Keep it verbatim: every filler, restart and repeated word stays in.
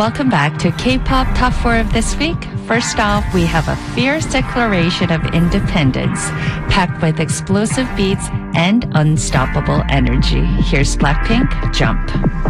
Welcome back to K-Pop Top four of this week. First off, we have a fierce declaration of independence, packed with explosive beats and unstoppable energy. Here's Blackpink, Jump.